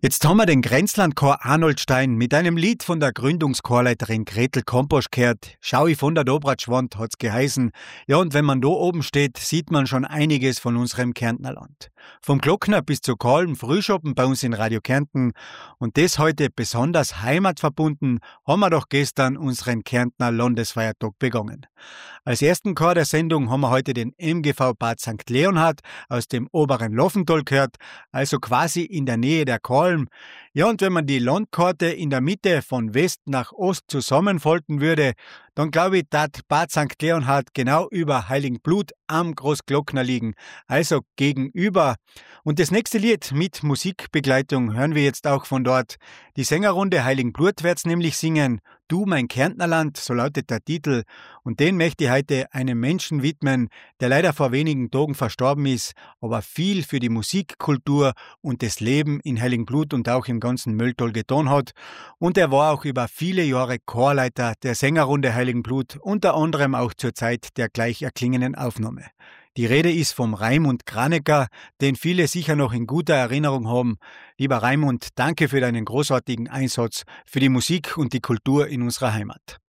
Jetzt haben wir den Grenzlandchor Arnoldstein mit einem Lied von der Gründungschorleiterin Gretel Komposch gehört. Schau ich von der Dobratschwand, hat's geheißen. Ja, und wenn man da oben steht, sieht man schon einiges von unserem Kärntnerland. Vom Glockner bis zu Kalm, Frühschoppen bei uns in Radio Kärnten. Und das heute besonders heimatverbunden, haben wir doch gestern unseren Kärntner Landesfeiertag begangen. Als ersten Chor der Sendung haben wir heute den MGV Bad St. Leonhard aus dem oberen Loffental gehört, also quasi in der Nähe der Kalm. Ja, und wenn man die Landkarte in der Mitte von West nach Ost zusammenfalten würde, dann glaube ich, dass Bad St. Leonhard genau über Heiligenblut am Großglockner liegen, also gegenüber. Und das nächste Lied mit Musikbegleitung hören wir jetzt auch von dort. Die Sängerrunde Heiligenblut wird's nämlich singen. Du, mein Kärntnerland, so lautet der Titel. Und den möchte ich heute einem Menschen widmen, der leider vor wenigen Tagen verstorben ist, aber viel für die Musikkultur und das Leben in Heiligenblut und auch im ganzen Mölltal getan hat. Und er war auch über viele Jahre Chorleiter der Sängerrunde Heiligenblut, unter anderem auch zur Zeit der gleich erklingenden Aufnahme. Die Rede ist vom Raimund Kranecker, den viele sicher noch in guter Erinnerung haben. Lieber Raimund, danke für deinen großartigen Einsatz für die Musik und die Kultur in unserer Heimat.